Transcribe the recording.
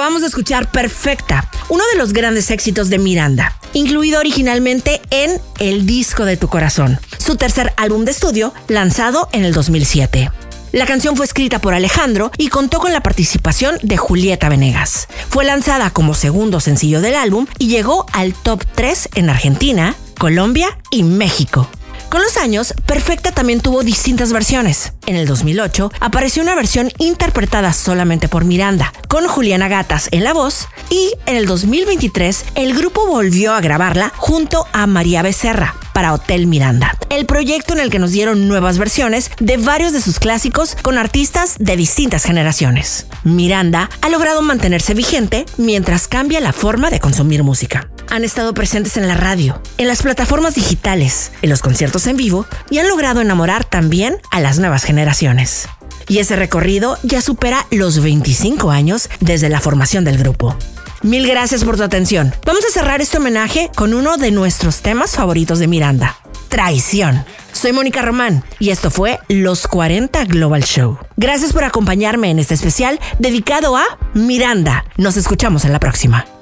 Acabamos de escuchar Perfecta, uno de los grandes éxitos de Miranda, incluido originalmente en El disco de tu corazón, su tercer álbum de estudio, lanzado en el 2007. La canción fue escrita por Alejandro y contó con la participación de Julieta Venegas. Fue lanzada como segundo sencillo del álbum y llegó al top 3 en Argentina, Colombia y México. Con los años, Perfecta también tuvo distintas versiones. En el 2008 apareció una versión interpretada solamente por Miranda, con Juliana Gatas en la voz, y en el 2023 el grupo volvió a grabarla junto a María Becerra para Hotel Miranda, el proyecto en el que nos dieron nuevas versiones de varios de sus clásicos con artistas de distintas generaciones. Miranda ha logrado mantenerse vigente mientras cambia la forma de consumir música. Han estado presentes en la radio, en las plataformas digitales, en los conciertos en vivo y han logrado enamorar también a las nuevas generaciones. Y ese recorrido ya supera los 25 años desde la formación del grupo. Mil gracias por tu atención. Vamos a cerrar este homenaje con uno de nuestros temas favoritos de Miranda, Traición. Soy Mónica Román y esto fue Los 40 Global Show. Gracias por acompañarme en este especial dedicado a Miranda. Nos escuchamos en la próxima.